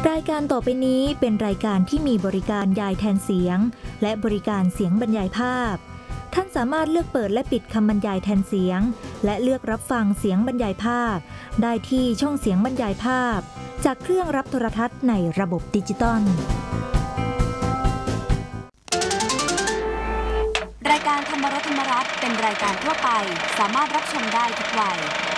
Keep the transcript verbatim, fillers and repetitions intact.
รายการต่อไปนี้เป็นรายการที่มีบริการยายแทนเสียงและบริการเสียงบรรยายภาพท่านสามารถเลือกเปิดและปิดคำบรรยายแทนเสียงและเลือกรับฟังเสียงบรรยายภาพได้ที่ช่องเสียงบรรยายภาพจากเครื่องรับโทรทัศน์ในระบบดิจิตอลรายการธรรมรสธรรมรัตน์เป็นรายการทั่วไปสามารถรับชมได้ทุกวัย